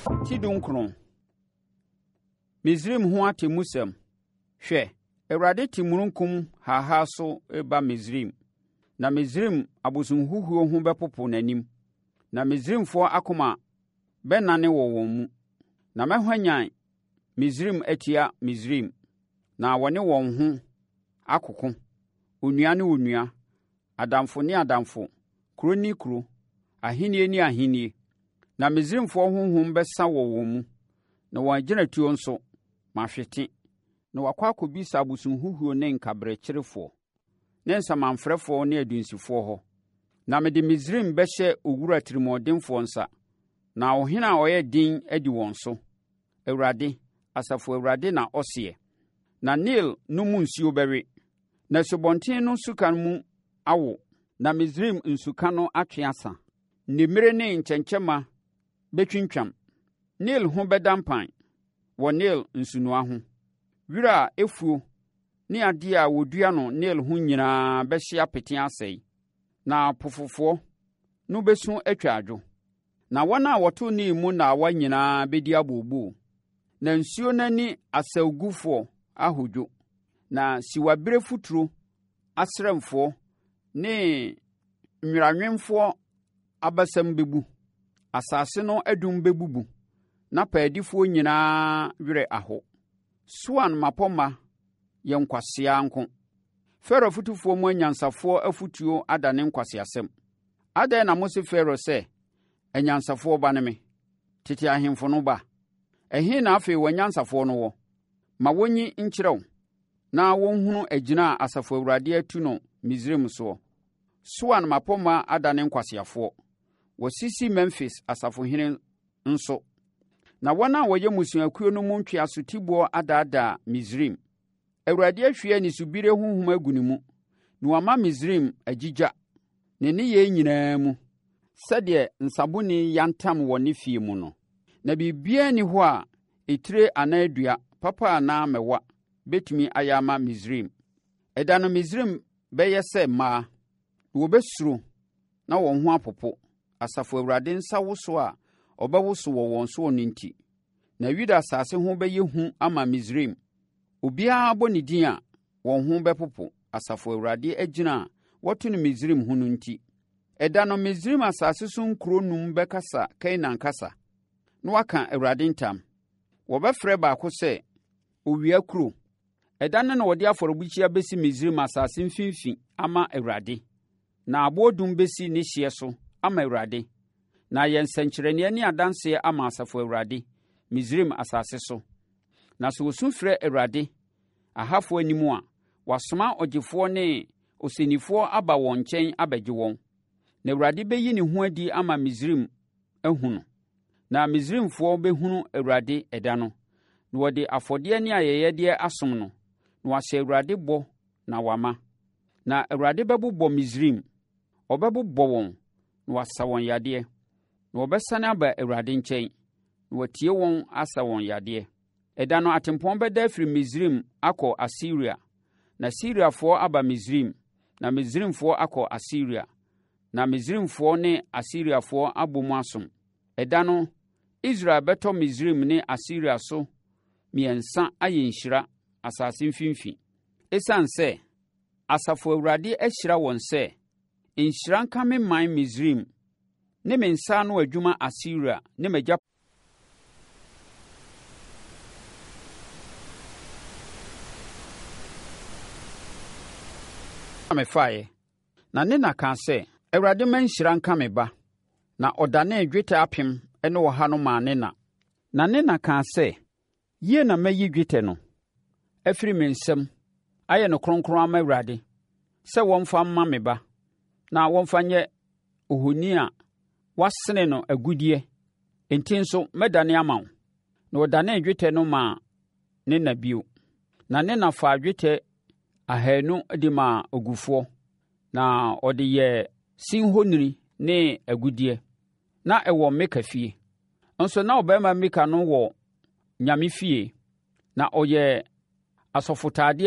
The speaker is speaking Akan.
Tidunkron. Misrim ho atemusem. Hwɛ, Awurade timurunkum haha so eba Misrim. Na Misrim abosunhuhuo ho bɛpopo n'anim. Na Misrimfo akoma bɛnane wɔ wɔn mu. Na mɛhwanyan Misrim atia Misrim. Na wɔne wɔn ho akoko. Onua ne onua, adamfo ne adamfo, kuro ne kuro, ahennie ne ahennie. Na Misrimfo honhom bɛsa wɔ wɔn mu. Na wɔn agyinatuo nso mahwete. Na wakɔ akɔbisa abosunhuhuo ne nkabrɛkyerefoɔ ne nsamanfrɛfoɔ ne adunsifoɔ hɔ. Na mede Misrim bɛhyɛ owura tirimɔdenfoɔ nsa. Na ɔhene a ɔyɛ din adi wɔn so. Awurade, Asafo Awurade na ɔseɛ. Na Nil no mu nsuo bɛwe. Na subɔnten no suka mu awo. Na Misrim nsuka no atwe asa. Nnemmire ne nkyɛnkyɛma bɛtwintwam. Nil ho bɛda mpan wɔ Nil nsunoa ho. Wira a efuo ne adeɛ a wɔdua no Nil ho nyinaa bɛhye apete asɛe. Na po foforɔ no bɛsu atwa adwo. Na wɔn a wɔto Nil mu naawa nyinaa bɛdi abooboo. Na nsuo n'ani asawgufoɔ ahodwo. Na siwabere futuro asrɛmfoɔ ne nweranwenfoɔ abasam bɛbu. Asase no adum bɛbubu. Na paadifoɔ nyinaa werɛ aho. Soan mapɔma yɛ nkwasea nko. Farao fotufoɔ mu anyansafoɔ afutuo adane nkwaseasɛm. Adɛn na mose Farao sɛ, anyansafoɔ ba ne me, tete ahemfo no ba? Ɛhe na afei wanyansafoɔ no wɔ? Ma wɔnyi nkyerɛ wo, na wɔnhunu agyina a Asafo Awurade atu no Misraim soɔ. Soan mapɔma adane nkwaseafoɔ. Wɔsisi Memfis asafohene nso. Na wɔn a wɔyɛ mmusuakuo no mu ntweasotiboɔ adaadaa Misraim. Awurade ahwie anisubire honhom agu ne mu, na wama Misraim agyigya ne nneyɛe nyinaa mu, sɛdeɛ nsaboni yantam wɔ ne fie mu no. Na biribiara nni hɔ a etire anaa dua, papa anaa mɛwa, bɛtumi ayɛ ama Misraim. Ɛda no Misraim bɛyɛ sɛ mmaa, na wɔbɛsuro na wɔn ho apopo, Asafo Awurade nsa woso a ɔbɛwoso wɔ wɔn so no nti. Na Yuda asase ho bɛyɛ hu ama Misraim. Obiara bɔ ne din a wɔn ho bɛpopo, Asafo Awurade agyina a wɔto no Misraim ho no nti. Ɛda no Misraim asase so nkuro num bɛkasa Kanaan kasa. Na waka Awurade ntam. Wɔbɛfrɛ baako sɛ Owia Kuro. Ɛda no na wɔde afɔrebukyia bɛsi Misraim asase mfimfini ama Awurade. Na aboɔdum bɛsi ne hyeɛ so ama Awurade. Na yɛn nsɛnkyerɛnneɛ ne adanseɛ ama Asafo Awurade, Misraim asase so. Na sɛ wɔsu frɛ Awurade ahafoɔ anim a, wasoma ɔgyefoɔ ne osenifoɔ aba wɔn nkyɛn abɛgye wɔn. Na Awurade bɛyi ne ho adi ama Misraim ahunu. Na Misraimfoɔ bɛhunu Awurade ɛda no. Na wɔde afɔdeɛ ne ayɛyɛdeɛ asom no. Na wahyɛ Awurade bɔ na wama. Na Awurade bɛbobɔ Misraim. Ɔbɛbobɔ wɔn na wasa wɔn yadeɛ. Na wɔbɛsane aba Awurade nkyɛn. Na watie wɔn asa wɔn yadeɛ. Ɛda no atempɔn bɛda afiri Misraim akɔ Asiria. Na Siriafoɔ aba Misraim. Na Misraimfoɔ akɔ Asiria. Na Misraimfoɔ ne Asiriafoɔ abɔ mu asom. Ɛda no Israel bɛtɔ Misraim ne Asiria so mmiɛnsa ayɛ nhyira asase mfimfini. Esiane sɛ Asafo Awurade ahyira wɔn sɛ, nhyira nka me man Misraim ne me nsa ano adwuma Asiria ne m'agya mefaeɛ. Na ne na kaa sɛ, Awurade ma nhyira nka me ba. Na ɔdanee dwetɛ apem ne ɔha no maa ne na. Na ne na kaa sɛ, yie na mayi dwetɛ no afiri me nsam ayɛ no kronkron ama Awurade, sɛ wɔmfa mma me ba, na wɔmfa nyɛ ohoni a wasene no agudie. Enti nso mɛdane ama wo. Na ɔdanee dwetɛ no maa ne na bio. Na ne na faa dwetɛ 200 de maa ogufoɔ. Na ɔde yɛɛ sinhoniri ne agudie. Na ɛwɔ Meka fie. Nso na ɔbarima Meka no wɔ Nyame fie. Na ɔyɛ asɔfotadeɛ